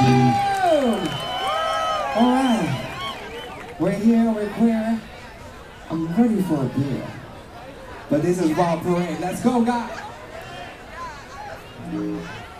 Alright, we're here, we're queer. I'm ready for a beer. But this is Wild Parade. Let's go, guys!